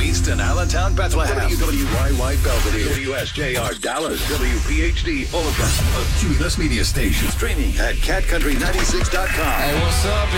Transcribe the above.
Easton, Allentown, Bethlehem, WYY Belvedere, WSJR Dallas, WPHD Omaha, a Cumulus media station. Streaming at catcountry96.com. Hey, what's up?